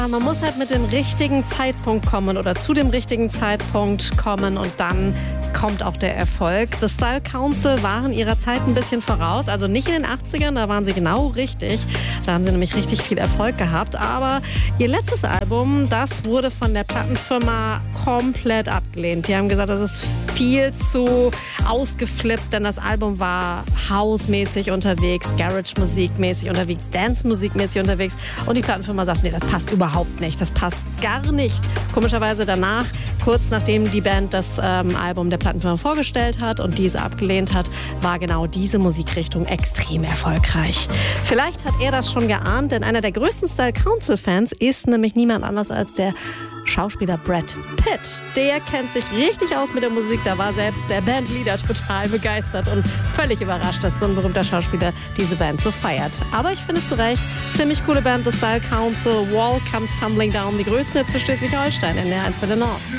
Man muss halt mit dem richtigen Zeitpunkt kommen oder zu dem richtigen Zeitpunkt kommen und dann kommt auch der Erfolg. The Style Council waren ihrer Zeit ein bisschen voraus, also nicht in den 80ern, da waren sie genau richtig. Da haben sie nämlich richtig viel Erfolg gehabt, aber ihr letztes Album, das wurde von der Plattenfirma komplett abgelehnt. Die haben gesagt, das ist viel zu ausgeflippt, denn das Album war House-mäßig unterwegs, Garage-Musik-mäßig unterwegs, Dance-Musik-mäßig unterwegs und die Plattenfirma sagt, nee, das passt überhaupt nicht, das passt gar nicht. Komischerweise danach, kurz nachdem die Band das Album der Plattenfirma vorgestellt hat und diese abgelehnt hat, war genau diese Musikrichtung extrem erfolgreich. Vielleicht hat er das schon geahnt, denn einer der größten Style Council-Fans ist nämlich niemand anders als der Schauspieler Brad Pitt. Der kennt sich richtig aus mit der Musik. Da war selbst der Bandleader total begeistert und völlig überrascht, dass so ein berühmter Schauspieler diese Band so feiert. Aber ich finde zu Recht, ziemlich coole Band, The Style Council, Wall Comes Tumbling Down, die größten jetzt für Schleswig-Holstein in der 1 Welle Nord.